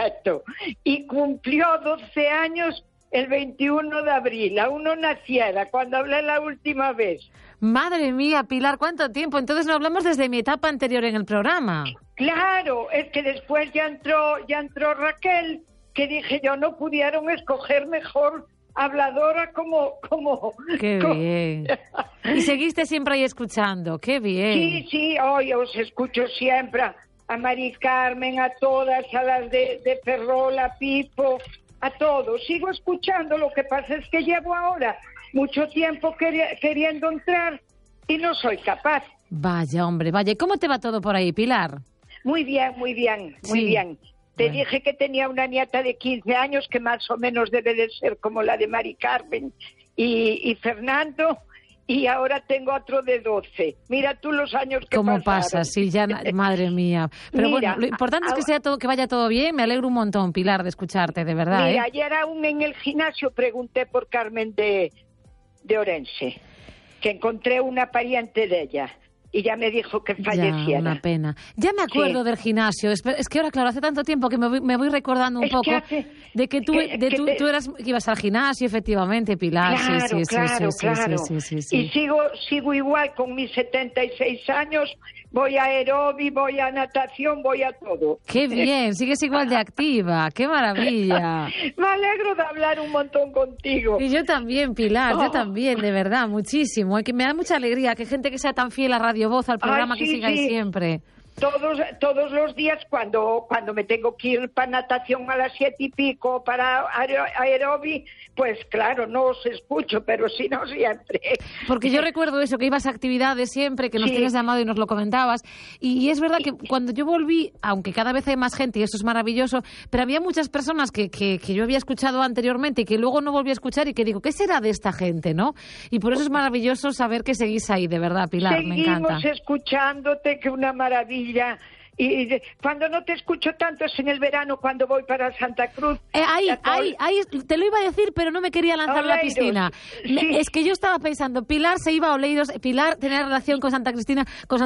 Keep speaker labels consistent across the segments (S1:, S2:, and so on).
S1: nieto. Y cumplió 12 años el 21 de abril. Aún no naciera cuando hablé la última vez.
S2: Madre mía, Pilar, ¿cuánto tiempo? Entonces no hablamos desde mi etapa anterior en el programa.
S1: Claro, es que después ya entró Raquel, que dije yo, no pudieron escoger mejor habladora como...
S2: ¡Qué bien! Y seguiste siempre ahí escuchando, ¡qué bien!
S1: Sí, hoy os escucho siempre a Mari Carmen, a todas, a las de Ferrol, a Pipo, a todos. Sigo escuchando, lo que pasa es que llevo ahora mucho tiempo queriendo entrar y no soy capaz.
S2: Vaya, hombre, vaya. ¿Y cómo te va todo por ahí, Pilar?
S1: Muy bien. Te dije que tenía una nieta de 15 años que más o menos debe de ser como la de Mari Carmen y Fernando, y ahora tengo otro de 12. Mira tú los años que
S2: ¿Cómo
S1: pasaron.
S2: pasa? Sí, ya, madre mía. Pero mira, bueno, lo importante es que sea todo, que vaya todo bien. Me alegro un montón, Pilar, de escucharte, de verdad.
S1: Mira, ayer aún en el gimnasio pregunté por Carmen de Orense, que encontré una pariente de ella. Y ya me dijo que falleciera.
S2: Ya, una pena. Ya me acuerdo del gimnasio. Es que ahora, claro, hace tanto tiempo que me voy recordando un poco de que tú ibas al gimnasio, efectivamente, Pilar.
S1: Claro.
S2: Sí.
S1: Y sigo igual con mis 76 años. Voy a aeróbic, voy a natación, voy a todo.
S2: ¡Qué bien! Sigues igual de activa. ¡Qué maravilla!
S1: Me alegro de hablar un montón contigo.
S2: Y yo también, Pilar, yo también, de verdad, muchísimo. Que me da mucha alegría que gente que sea tan fiel a Radio Voz, al programa, que sigáis siempre.
S1: Todos los días cuando me tengo que ir para natación a las 7:00 para aeróbic, pues claro, no os escucho, pero si no siempre.
S2: Porque yo recuerdo eso, que ibas a actividades siempre, que nos tienes llamado y nos lo comentabas, y es verdad que cuando yo volví, aunque cada vez hay más gente y eso es maravilloso, pero había muchas personas que yo había escuchado anteriormente y que luego no volví a escuchar y que digo, ¿qué será de esta gente, no? Y por eso es maravilloso saber que seguís ahí, de verdad, Pilar, me encanta.
S1: Seguimos escuchándote, que una maravilla. Y cuando no te escucho tanto es en el verano, cuando voy para Santa Cruz.
S2: Ahí, te lo iba a decir, pero no me quería lanzar a la piscina.
S1: Sí.
S2: Es que yo estaba pensando, Pilar se iba a Oleiros, Pilar tenía relación con Santa Cruz,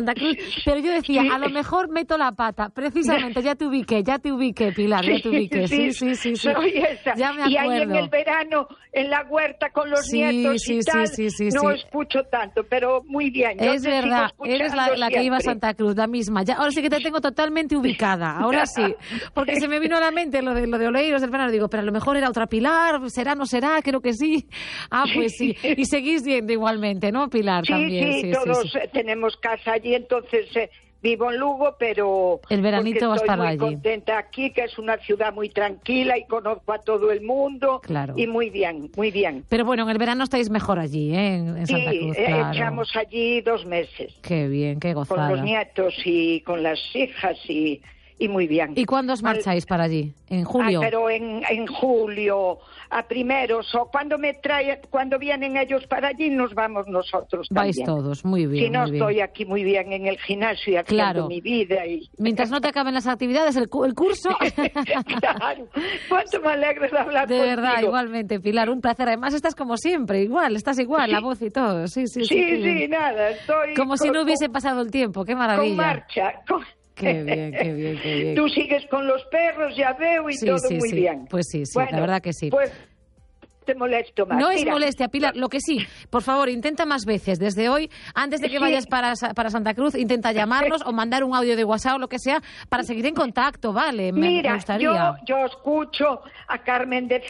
S2: pero yo decía, a lo mejor meto la pata. Precisamente, ya te ubiqué, Pilar, ya te ubiqué. Sí.
S1: Soy esa.
S2: Ya me acuerdo.
S1: Y ahí en el verano, en la huerta con los nietos y tal, no escucho tanto, pero muy bien.
S2: Es verdad, eres la que iba a Santa Cruz, la misma. Ahora sí que te tengo totalmente ubicada, ahora sí, porque se me vino a la mente lo de Oleiros del verano, digo, pero a lo mejor era otra Pilar, ¿será, no será? Creo que sí. Pues sí, y seguís yendo igualmente, ¿no, Pilar? También.
S1: Sí, todos tenemos casa allí, entonces vivo en Lugo, pero
S2: el veranito va a estar allí.
S1: Estoy muy contenta aquí, que es una ciudad muy tranquila y conozco a todo el mundo.
S2: Claro.
S1: Y muy bien.
S2: Pero bueno, en el verano estáis mejor allí, en Santa Cruz. Claro.
S1: Echamos allí 2 meses.
S2: Qué bien, qué gozada.
S1: Con los nietos y con las hijas y muy bien.
S2: ¿Y cuándo os marcháis para allí? ¿En julio?
S1: Pero en julio, a primeros, o cuando vienen ellos para allí, nos vamos nosotros también.
S2: Vais todos, muy bien.
S1: Si no, estoy aquí muy bien en el gimnasio y haciendo mi vida.
S2: Mientras no te acaben las actividades, el curso...
S1: Claro, cuánto me alegro de hablar contigo.
S2: De verdad, igualmente, Pilar, un placer. Además, estás como siempre, estás igual, la voz y todo. Sí,
S1: nada, estoy...
S2: Como si no hubiese pasado el tiempo, qué maravilla.
S1: Con marcha,
S2: Qué bien.
S1: Tú sigues con los perros, ya veo, y todo muy bien.
S2: Pues sí,
S1: bueno,
S2: la verdad que sí.
S1: Pues te molesto más.
S2: No es molestia, Pilar. Lo que sí, por favor, intenta más veces. Desde hoy, antes de que vayas para Santa Cruz, intenta llamarnos o mandar un audio de WhatsApp o lo que sea para seguir en contacto, ¿vale? Me gustaría.
S1: Yo escucho a Carmen de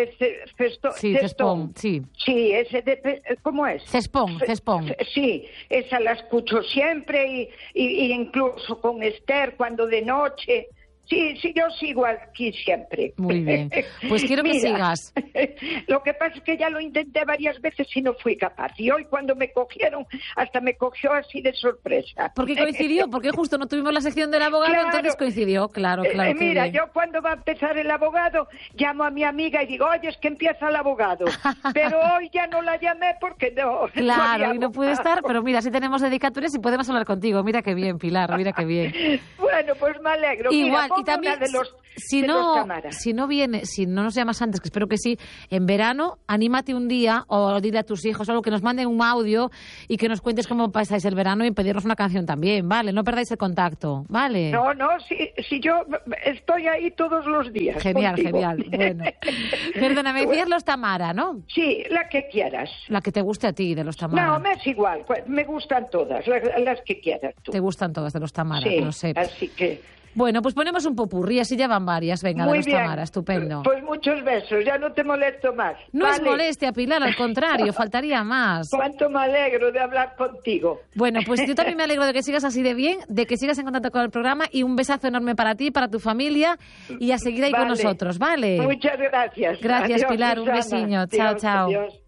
S2: Cespón, sí.
S1: Sí, ¿cómo es?
S2: Cespón.
S1: Sí, esa la escucho siempre y incluso con Esther cuando de noche... Sí, yo sigo aquí siempre.
S2: Muy bien. Pues quiero que sigas.
S1: Lo que pasa es que ya lo intenté varias veces y no fui capaz. Y hoy cuando me cogieron, hasta me cogió así de sorpresa.
S2: Porque coincidió, porque justo no tuvimos la sección del abogado, entonces coincidió, claro.
S1: Mira, yo cuando va a empezar el abogado, llamo a mi amiga y digo, oye, es que empieza el abogado. Pero hoy ya no la llamé porque no.
S2: Claro, y no pude estar, pero mira, sí tenemos dedicatorias y podemos hablar contigo. Mira qué bien, Pilar, mira qué bien.
S1: Bueno, pues me alegro.
S2: Igual, y también, si no nos llamas antes, que espero que sí, en verano, anímate un día o dile a tus hijos algo, que nos manden un audio y que nos cuentes cómo pasáis el verano y pedirnos una canción también, ¿vale? No perdáis el contacto, ¿vale?
S1: No, si yo estoy ahí todos los días.
S2: Genial,
S1: contigo.
S2: genial. Bueno. Perdona, me decías los Tamara, ¿no?
S1: Sí, la que quieras.
S2: La que te guste a ti, de los Tamara.
S1: No, me es igual, me gustan todas, las que quieras tú.
S2: Te gustan todas de los Tamara,
S1: sí,
S2: lo sé.
S1: Así que...
S2: Bueno, pues ponemos un popurrí, así ya van varias. Venga,
S1: Muy
S2: de los
S1: bien.
S2: Tamara, estupendo.
S1: Pues muchos besos, ya no te molesto más.
S2: No
S1: ¿vale?
S2: es molestia, Pilar, al contrario, faltaría más.
S1: Cuánto me alegro de hablar contigo.
S2: Bueno, pues yo también me alegro de que sigas así de bien, de que sigas en contacto con el programa, y un besazo enorme para ti, para tu familia, y a seguir ahí con nosotros, ¿vale?
S1: Muchas gracias.
S2: Gracias,
S1: Adiós,
S2: Pilar, un
S1: Susana.
S2: besiño.
S1: Adiós,
S2: Chao, chao.
S1: adiós.